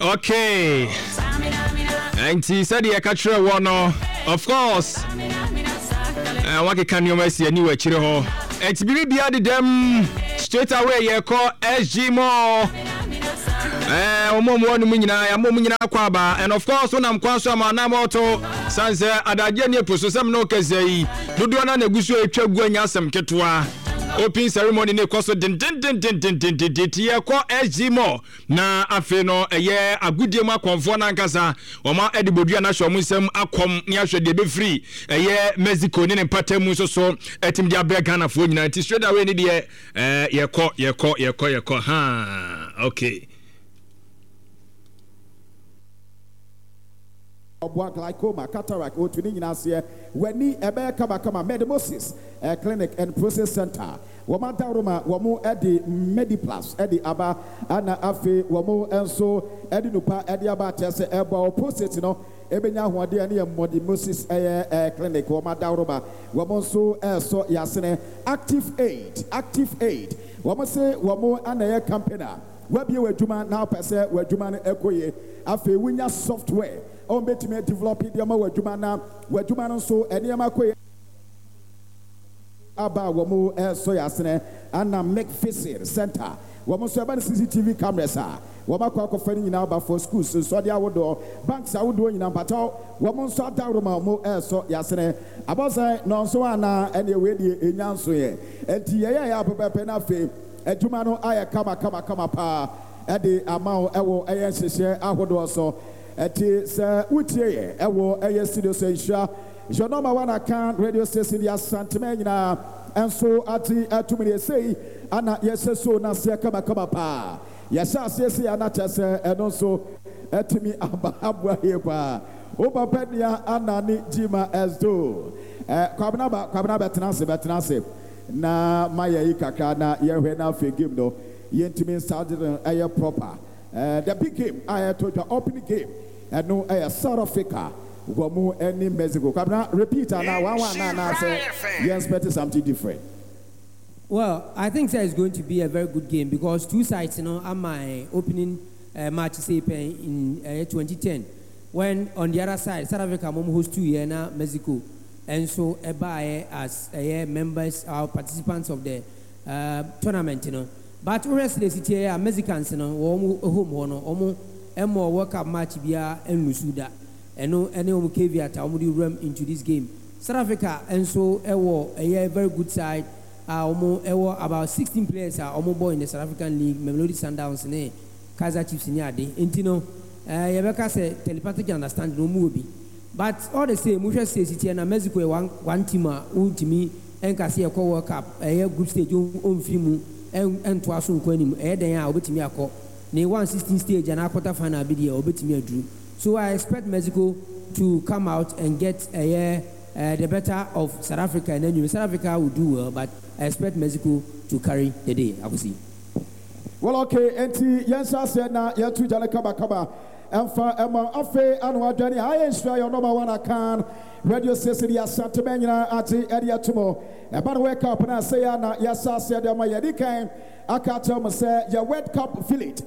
Okay. And he said he catch one, of course. What can you see anyway, Chiro? It's be behind them straight away. You call SG Mo. And of course, when I'm Kwaso Manamoto, Sansa Adajani Pusam no Kazei, Duduana Negusu, Chagwanyasam Ketua. Open ceremony ne koso din tie ko SG na afeno eye agudie ma konfo na nkasa o ma edibodua na hwo musem akom ne ahwe de be free eye Mexico ne patamu so etim dia be Ghana fo nyina ti straight away ne de yeko ha okay. Glaucoma, cataract, or to Ninasia, when ni ebe kama Medimosis Clinic and Process Center. Wamata Roma, Wamu Edi Mediplus, Edi Aba, Anna Afe, Wamu Enso, Edi Nupa, Edi Aba Tese, Eba, Process, you know, Ebenya Wadi and Medimosis Clinic, Wamata Roma, Wamonso, So Yasene, Active Aid, Wamase, Wamu Anaya Campena, Wabi Wajuma, now Pese, Wajuman Ekoye, Afe, Winya Software. On bet me develop it yama wajumana so any yama aba wamu so yasene and make visit center wamu so about CCTV cameras wama kwa fani nyina aba for schools so dia wodo banks awodo nyina pata wamu so adaroma mo so yasene abosa no so ana ene we die enyanso ye enti ye ya pepe na fe adwuma no aya kama pa ede amao ewo eye hyehyɛ ahodo so eti se utie ewo eye studio se insha your number one account radio station ya santime nyina enso ati atumire sei ana yese so na se kama pa yesa se ana tese eno so etimi ababwa hepa o papa dia ana ni jima esdo kwabna betenase na maya ikaka na yehwe na fe game no yentimi started eye proper the big game I told you opening game and no South Africa Wamu any Mexico. Repeat now one say you expect something different. Well, I think that is going to be a very good game because two sides, you know, are my opening match say in 2010 when on the other side South Africa host 2 years now Mexico and so as members or participants of the tournament, you know. But rest the city Mexicans, you know, home Emo World Cup match bia en lusuda eno ene omu caveat omu di run into this game. South Africa and so ewo a very good side omu ewo about 16 players omu boy in the South African League Mamelodi Sundowns ne Kaizer Chiefs ni ade entino yebeka say telepathic understand no mu obi but all the same we say city na Mexico one team ultimi enka say ekọ World Cup group stage on film ento aso nko anim den a obetimi akọ ne 116 stage and a quarter final be there obetimi adru. So I expect Mexico to come out and get the better of South Africa, and then South Africa will do well, but I expect Mexico to carry the day. I will see. Well, okay, enti yensa said na yetu jale kaba emfa ema afe anwa dani high ensure your number one account radio station ya Santa Menina ati area tumo e ba wake up na say na yesa said ma yedi kan aka tell me say your World Cup village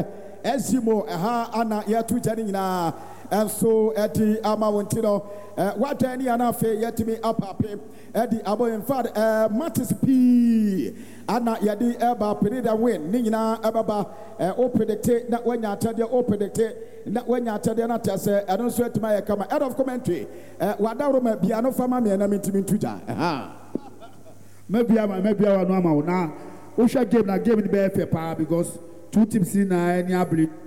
Ezimo ha ana yetu jani na and so eti ama wontino what any anafe yetimi apape edi abo in fact Matis P ana yedi eba penida win ni nyina ebaba o predict na wanya atade o predict na wanya atade na tese eno so etima ye kama head of commentary wadawro ma bia no fama me na mintimi ntuja mebia wa no ama na wo hwa game na game ni be fe pa because two teams na any ability